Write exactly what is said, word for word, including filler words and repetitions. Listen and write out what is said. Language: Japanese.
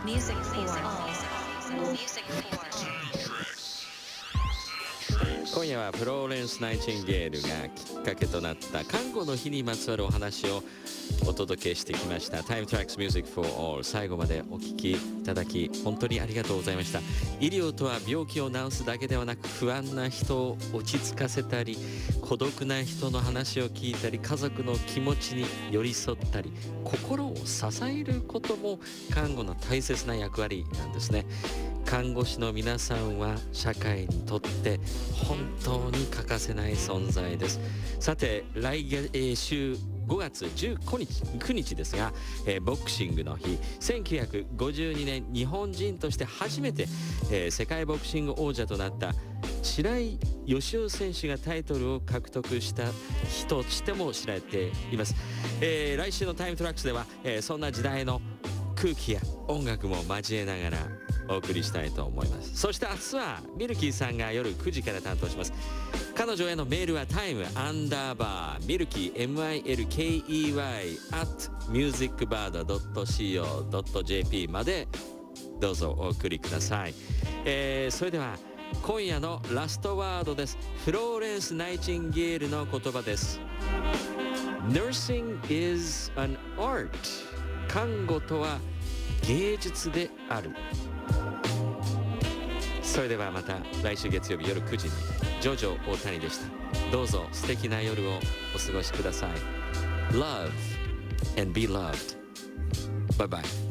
Music for all. 今夜はフローレンス・ナイチンゲールがきっかけとなった看護の日にまつわるお話をお届けしてきました Time Tracks Music for All。 最後までお聞きいただき本当にありがとうございました。医療とは病気を治すだけではなく、不安な人を落ち着かせたり、孤独な人の話を聞いたり、家族の気持ちに寄り添ったり、心を支えることも看護の大切な役割なんですね。看護師の皆さんは社会にとって本当に欠かせない存在です。さて来月、えー、週ごがつじゅうくにちくにちですが、えー、ボクシングの日、せんきゅうひゃくごじゅうにねん日本人として初めて、えー、世界ボクシング王者となった白井義雄選手がタイトルを獲得した日としても知られています。えー、来週のタイムトラックスでは、えー、そんな時代の空気や音楽も交えながらお送りしたいと思います。そして明日はミルキーさんが夜くじから担当します。彼女へのメールはタイムアンダーバーミルキー エムアイエルケーイーワイ at musicbird ドットシーオー ドットジェーピー までどうぞお送りください。えー、それでは今夜のラストワードです。フローレンス・ナイチンゲールの言葉です。 Nursing is an art。 看護とは芸術である。それではまた来週月曜日夜くじに。ジョジョ大谷でした。どうぞ素敵な夜をお過ごしください。 Love and be loved. Bye bye.